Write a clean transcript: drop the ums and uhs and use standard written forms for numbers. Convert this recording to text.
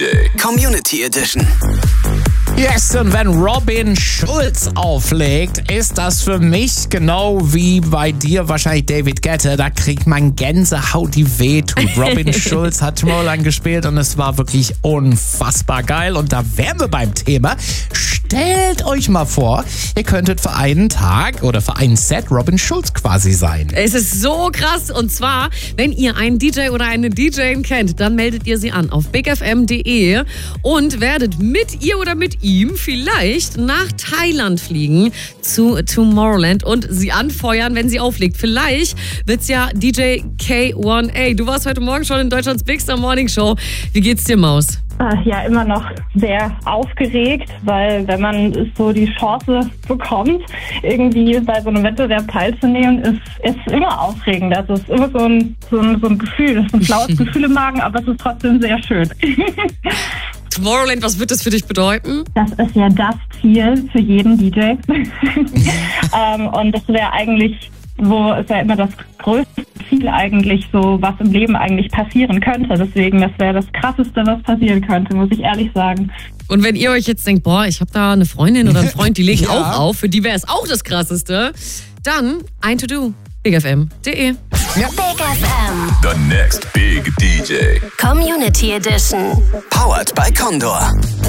DJ. Community Edition. Yes, und wenn Robin Schulz auflegt, ist das für mich genau wie bei dir wahrscheinlich David Guetta. Da kriegt man Gänsehaut, die wehtut. Robin Schulz hat Tomorrowland gespielt und es war wirklich unfassbar geil. Und da wären wir beim Thema. Stellt euch mal vor, ihr könntet für einen Tag oder für ein Set Robin Schulz quasi sein. Es ist so krass. Und zwar, wenn ihr einen DJ oder eine DJ kennt, dann meldet ihr sie an auf bigfm.de und werdet mit ihr oder mit ihm vielleicht nach Thailand fliegen zu Tomorrowland und sie anfeuern, wenn sie auflegt. Vielleicht wird's ja DJ K1A. Du warst heute Morgen schon in Deutschlands Big Star Morning Show. Wie geht's dir, Maus? Ja, immer noch sehr aufgeregt, weil wenn man so die Chance bekommt, irgendwie bei so einem Wettbewerb teilzunehmen, ist immer aufregend. Also es ist immer so ein Gefühl, es ist ein flaues Gefühl im Magen, aber es ist trotzdem sehr schön. Tomorrowland, was wird das für dich bedeuten? Das ist ja das Ziel für jeden DJ. Und das wäre eigentlich, es wäre immer das größte Ziel eigentlich, so was im Leben eigentlich passieren könnte. Deswegen, das wäre das Krasseste, was passieren könnte, muss ich ehrlich sagen. Und wenn ihr euch jetzt denkt, boah, ich habe da eine Freundin oder einen Freund, die legen auch auf, für die wäre es auch das Krasseste, dann ein To-Do. bigfm.de. Big FM. The next big DJ. Community Edition. Powered by Condor.